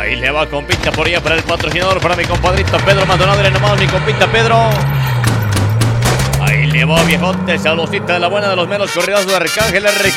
Ahí le va compita por allá para el patrocinador, para mi compadrito Pedro Maldonado. Le nomás mi compita Pedro. Ahí le va viejote, saludcita de la buena de los menos corridos de Arcángel.